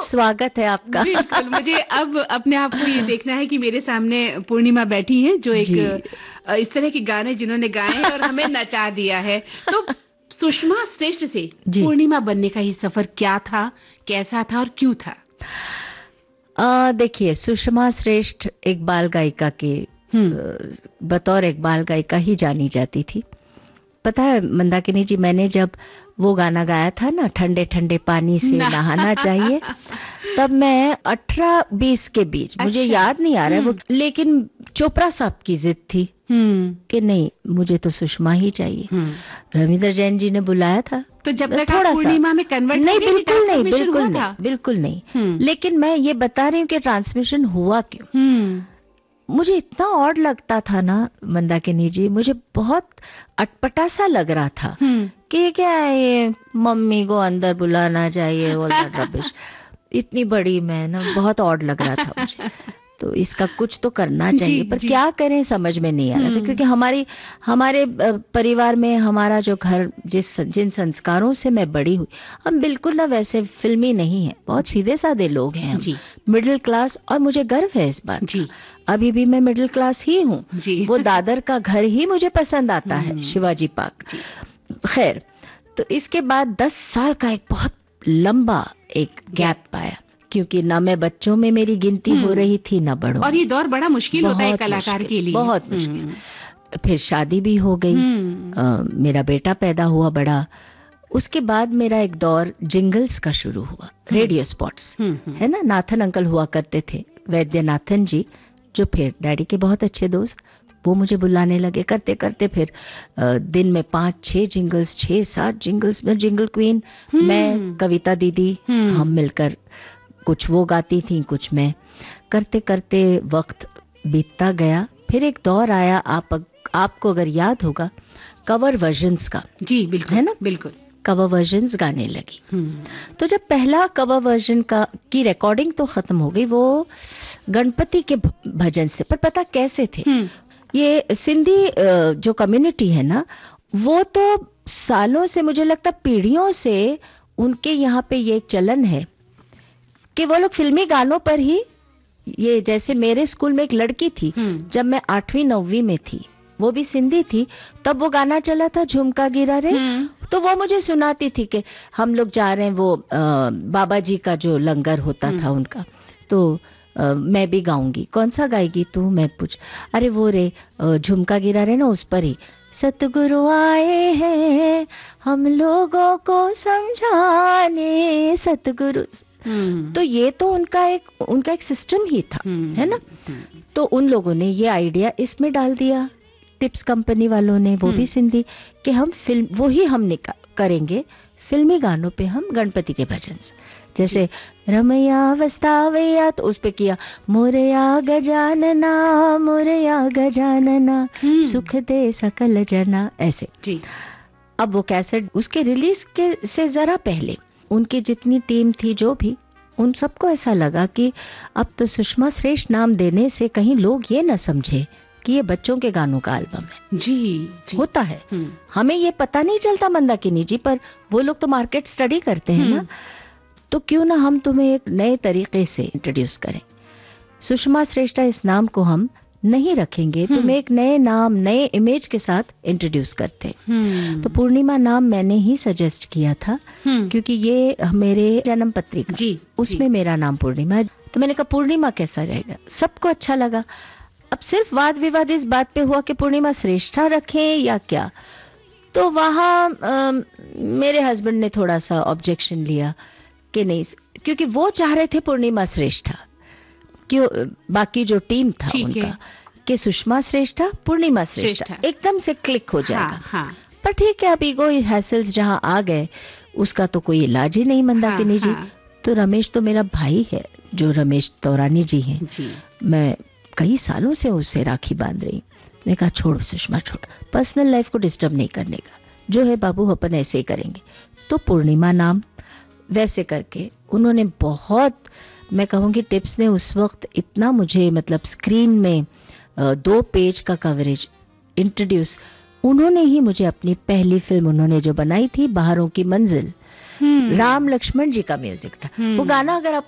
स्वागत है आपका। बिल्कुल, मुझे अब अपने आप को ये देखना है कि मेरे सामने पूर्णिमा बैठी हैं जो एक इस तरह के गाने जिन्होंने गाए हैं और हमें नचा दिया है। तो सुषमा श्रेष्ठ से पूर्णिमा बनने का ये सफर क्या था, कैसा था और क्यों था? देखिए, सुषमा श्रेष्ठ एक बाल गायिका के बतौर एक बाल गायिका ही जानी जाती थी। पता है मंदाकिनी जी, मैंने जब वो गाना गाया था ना, ठंडे ठंडे पानी से नहाना चाहिए, तब मैं 18-20 के बीच, मुझे याद नहीं आ रहा है वो, लेकिन चोपड़ा साहब की जिद थी कि नहीं, मुझे तो सुषमा ही चाहिए। रविंद्र जैन जी ने बुलाया था, तो जब तक पूर्णिमा में कन्वर्ट नहीं, बिल्कुल नहीं। लेकिन मैं ये बता रही हूँ कि ट्रांसमिशन हुआ क्यों। मुझे इतना ऑड लगता था ना मंदाकिनी जी, मुझे बहुत अटपटा सा लग रहा था कि क्या है ये, मम्मी को अंदर बुलाना चाहिए, ऑल दैट रबिश। इतनी बड़ी मैं ना, बहुत ऑड लग रहा था मुझे। तो इसका कुछ तो करना चाहिए, पर क्या करें समझ में नहीं आ रहा था, क्योंकि हमारे परिवार में हमारा जो घर, जिन संस्कारों से मैं बड़ी हुई, हम बिल्कुल ना वैसे फिल्मी नहीं है, बहुत सीधे साधे लोग हैं हम, मिडिल क्लास। और मुझे गर्व है इस बात का, अभी भी मैं मिडिल क्लास ही हूँ। वो दादर का घर ही मुझे पसंद आता है, शिवाजी पार्क। खैर, तो इसके बाद 10 साल का एक बहुत लंबा एक गैप पाया, क्योंकि ना मैं बच्चों में मेरी गिनती हो रही थी, ना बड़ों। और ये दौर बड़ा मुश्किल होता है कलाकार के लिए, बहुत मुश्किल। फिर शादी भी हो गई, मेरा बेटा पैदा हुआ बड़ा। उसके बाद मेरा एक दौर जिंगल्स का शुरू हुआ, रेडियो स्पॉट्स, है ना, नाथन अंकल हुआ करते थे, वैद्यनाथन जी, जो फिर डैडी के बहुत अच्छे दोस्त, वो मुझे बुलाने लगे। करते करते फिर दिन में 5-6 जिंगल्स, 6-7 जिंगल्स में जिंगल क्वीन, मैं, कविता दीदी, हम मिलकर कुछ वो गाती थी, कुछ मैं। करते करते वक्त बीतता गया। फिर एक दौर आया, आपको अगर याद होगा, कवर वर्जन्स का। जी बिल्कुल, है ना, बिल्कुल, कवर वर्जन्स गाने लगी। तो जब पहला कवर वर्जन की रिकॉर्डिंग तो खत्म हो गई, वो गणपति के भजन से, पर पता कैसे थे, ये सिंधी जो कम्युनिटी है ना, वो तो सालों से, मुझे लगता पीढ़ियों से उनके यहाँ पे ये चलन है कि वो लोग फिल्मी गानों पर ही, ये जैसे मेरे स्कूल में एक लड़की थी, जब मैं 8वीं-9वीं में थी, वो भी सिंधी थी, तब वो गाना चला था झुमका गिरा रे, तो वो मुझे सुनाती थी कि हम लोग जा रहे हैं, वो बाबा जी का जो लंगर होता था उनका, तो मैं भी गाऊंगी। कौन सा गाएगी तू, मैं पूछ, अरे वो रे झुमका गिरा रे ना, उस पर ही, सतगुरु आए हैं हम लोगों को समझाने, सतगुरु। तो ये तो उनका एक सिस्टम ही था, है ना। तो उन लोगों ने ये आइडिया इसमें डाल दिया, टिप्स कंपनी वालों ने, वो भी सिंधी, कि हम फिल्म वो ही हम करेंगे, फिल्मी गानों पे हम गणपति के भजन, जैसे रमैया वस्तावैया, तो उस पे किया मोरया गजानना सुख दे सकल जना, ऐसे। अब वो कैसेट उसके रिलीज के से जरा पहले उनकी जितनी टीम थी, जो भी, उन सबको ऐसा लगा कि अब तो सुषमा श्रेष्ठ नाम देने से कहीं लोग ये न समझे कि ये बच्चों के गानों का एल्बम है। जी। होता है, हमें ये पता नहीं चलता मंदाकिनी जी, पर वो लोग तो मार्केट स्टडी करते हैं ना, तो क्यों ना हम तुम्हें एक नए तरीके से इंट्रोड्यूस करें। सुषमा श्रेष्ठा इस नाम को हम नहीं रखेंगे, तुम्हें एक नए नाम, नए इमेज के साथ इंट्रोड्यूस करते। तो पूर्णिमा नाम मैंने ही सजेस्ट किया था, क्योंकि ये मेरे जन्म पत्रिका, उसमें मेरा नाम पूर्णिमा है, तो मैंने कहा पूर्णिमा कैसा रहेगा, सबको अच्छा लगा। अब सिर्फ वाद विवाद इस बात पे हुआ कि पूर्णिमा श्रेष्ठा रखें या क्या, तो वहां मेरे हस्बैंड ने थोड़ा सा ऑब्जेक्शन लिया कि नहीं, क्योंकि वो चाह रहे थे पूर्णिमा श्रेष्ठा, क्यों, बाकी जो टीम था उनका, कि सुषमा श्रेष्ठा, पूर्णिमा श्रेष्ठा एकदम से क्लिक हो जाएगा। पर ठीक है, अब ईगो हैसल्स जहां आ गए, उसका तो कोई इलाज ही नहीं मंदाकिनी जी। तो रमेश तो मेरा भाई है, जो रमेश तौरानी जी हैं, मैं कई सालों से उससे राखी बांध रही। मैंने कहा छोड़ सुषमा, छोड़, पर्सनल लाइफ को डिस्टर्ब नहीं करने का, जो है बाबू अपन ऐसे ही करेंगे। तो पूर्णिमा नाम वैसे करके उन्होंने बहुत, मैं कहूँगी टिप्स ने उस वक्त इतना मुझे, मतलब स्क्रीन में 2 पेज का कवरेज इंट्रोड्यूस, उन्होंने ही मुझे अपनी पहली फिल्म उन्होंने जो बनाई थी, बहारों की मंजिल, राम लक्ष्मण जी का म्यूजिक था वो गाना, अगर आप